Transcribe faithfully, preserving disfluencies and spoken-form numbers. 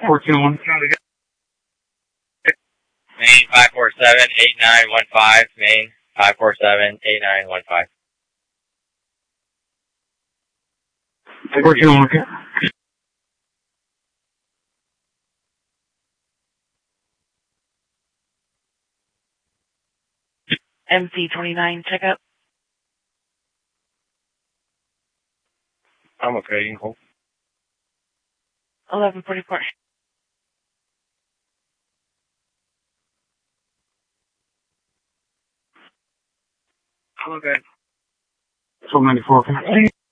fourteen one. Main five four seven eight nine one five. Main five four seven eight nine one five. fourteen one, okay. M C twenty-nine, check up. I'm okay, you can hold. eleven forty-four. I'm okay. twelve ninety-four, okay.